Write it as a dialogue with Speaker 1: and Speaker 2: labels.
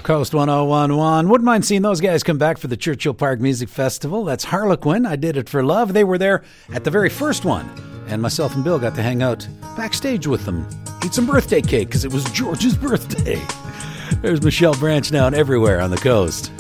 Speaker 1: Coast 1011. Wouldn't mind seeing those guys come back for the Churchill Park Music Festival. That's Harlequin. I Did It for Love. They were there at the very first one. And myself and Bill got to hang out backstage with them. Eat some birthday cake because it was George's birthday. There's Michelle Branch now and Everywhere on the Coast.